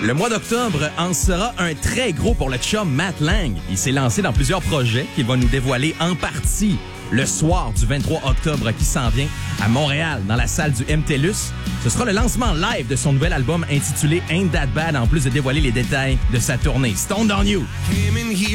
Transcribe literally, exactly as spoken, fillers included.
Le mois d'octobre en sera un très gros pour le chum Matt Lang. Il s'est lancé dans plusieurs projets qu'il va nous dévoiler en partie le soir du vingt-trois octobre qui s'en vient à Montréal, dans la salle du M T L U S. Ce sera le lancement live de son nouvel album intitulé Ain't That Bad, en plus de dévoiler les détails de sa tournée Stoned on You.